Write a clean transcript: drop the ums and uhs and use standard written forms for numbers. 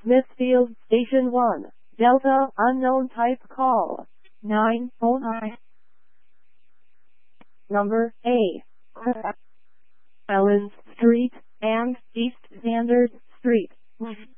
Smithfield Station 1, Delta unknown type call, 909. Number A. Ellen Street and East Sanders Street.